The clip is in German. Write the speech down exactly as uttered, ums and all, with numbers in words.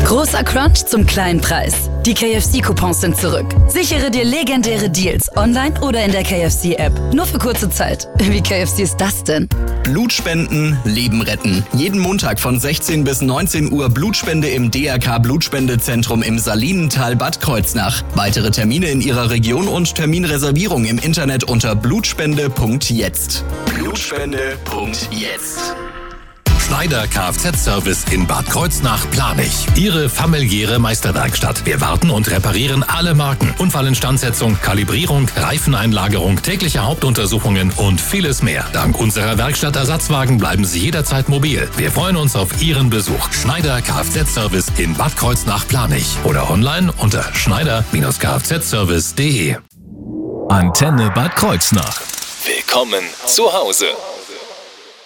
Großer Crunch zum kleinen Preis. Die K F C-Coupons sind zurück. Sichere dir legendäre Deals online oder in der K F C-App. Nur für kurze Zeit. Wie K F C ist das denn? Blutspenden, Leben retten. Jeden Montag von sechzehn bis neunzehn Uhr Blutspende im D R K Blutspendezentrum im Salinental Bad Kreuznach. Weitere Termine in Ihrer Region und Terminreservierung im Internet unter blutspende punkt jetzt. blutspende punkt jetzt. Schneider Kfz-Service in Bad Kreuznach-Planich. Ihre familiäre Meisterwerkstatt. Wir warten und reparieren alle Marken. Unfallinstandsetzung, Kalibrierung, Reifeneinlagerung, tägliche Hauptuntersuchungen und vieles mehr. Dank unserer Werkstattersatzwagen bleiben Sie jederzeit mobil. Wir freuen uns auf Ihren Besuch. Schneider Kfz-Service in Bad Kreuznach-Planich. Oder online unter schneider Kfz service punkt de. Antenne Bad Kreuznach. Willkommen zu Hause.